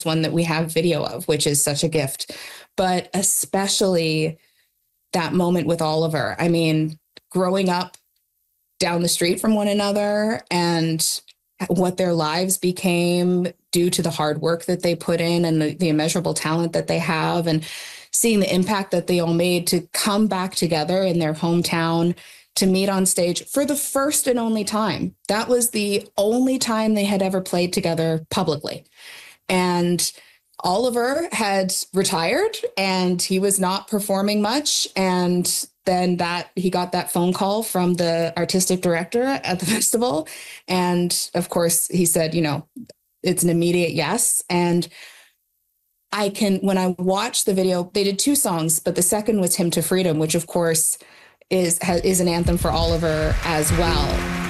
one that we have video of, which is such a gift. But especially that moment with Oliver. I mean, growing up down the street from one another and what their lives became due to the hard work that they put in and the immeasurable talent that they have, and seeing the impact that they all made to come back together in their hometown to meet on stage for the first and only time. That was the only time they had ever played together publicly. And Oliver had retired and he was not performing much. And then he got that phone call from the artistic director at the festival. And of course, he said, it's an immediate yes. And when I watched the video, they did 2 songs, but the second was Hymn to Freedom, which of course is an anthem for Oliver as well.